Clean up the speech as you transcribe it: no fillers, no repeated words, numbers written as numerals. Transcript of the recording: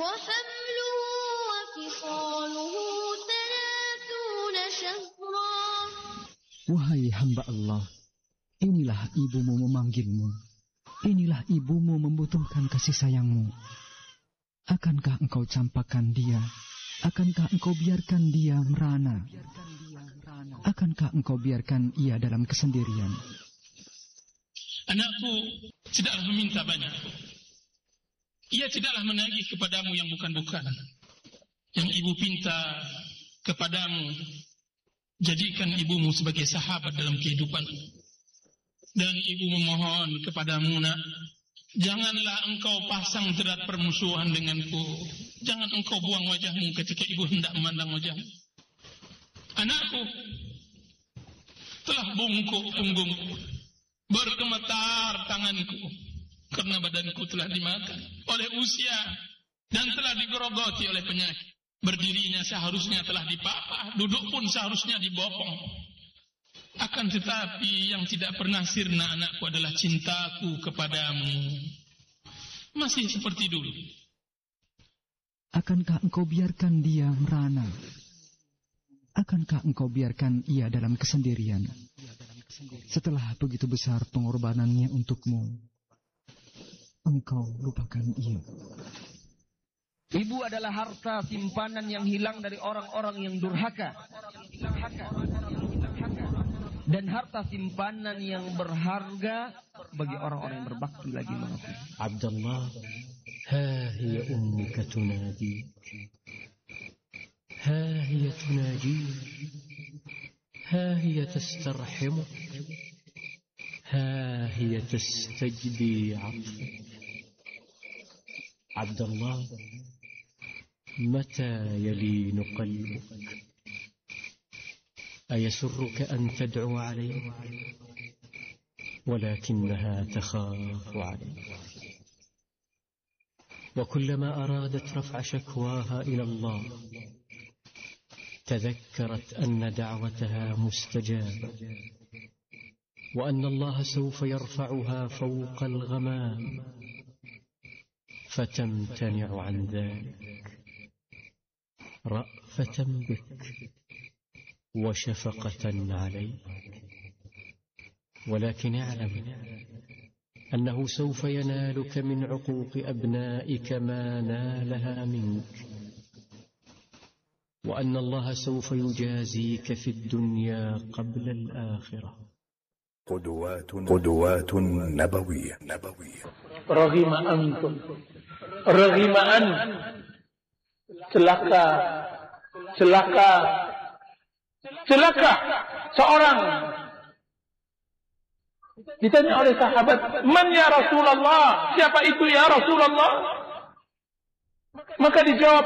وحمله وفصاله 30 شهرا. Wahai hamba Allah, inilah ibumu memanggilmu. Inilah ibumu membutuhkan kasih sayangmu. Akankah engkau campakkan dia? Akankah engkau biarkan dia merana? Akankah engkau biarkan ia dalam kesendirian? Anakku tidaklah meminta banyak. Ia tidaklah menagih kepadamu yang bukan-bukan. Yang ibu pinta kepadamu, jadikan ibumu sebagai sahabat dalam kehidupan. Dan ibu memohon kepadamu, nak, janganlah engkau pasang jerat permusuhan denganku. Jangan engkau buang wajahmu ketika ibu hendak memandang wajahmu. Anakku telah bungkuk punggungku, bergemetar tanganku, karena badanku telah dimakan oleh usia dan telah digerogoti oleh penyakit. Berdirinya seharusnya telah dipapah, duduk pun seharusnya dibopong. Akan tetapi yang tidak pernah sirna anakku adalah cintaku kepadamu. Masih seperti dulu. Akankah engkau biarkan dia merana? Akankah engkau biarkan ia dalam kesendirian? Setelah begitu besar pengorbanannya untukmu, engkau lupakan ia. Ibu adalah harta simpanan yang hilang dari orang-orang yang durhaka. Dan harta simpanan yang berharga bagi orang-orang yang berbakti lagi mengakui. Abdullah, ha hiya ummuka tunadi. Ha hiya tunadi. Ha hiya tastarhimu. Ha hiya tastajdi 'atfak. Abdullah, mata yalinu qalbuk. أيسرك أن تدعو عليه ولكنها تخاف عليه وكلما أرادت رفع شكواها إلى الله تذكرت أن دعوتها مستجابة وأن الله سوف يرفعها فوق الغمام فتمتنع عن ذلك رأفة بك وشفقة عليك ولكن اعلم أنه سوف ينالك من عقوق أبنائك ما نالها منك وأن الله سوف يجازيك في الدنيا قبل الآخرة. قدوات نبوية. رغم أنتم رغم أن celaka seorang ditanya oleh sahabat, "Man ya Rasulullah? Siapa itu ya Rasulullah?" Maka dijawab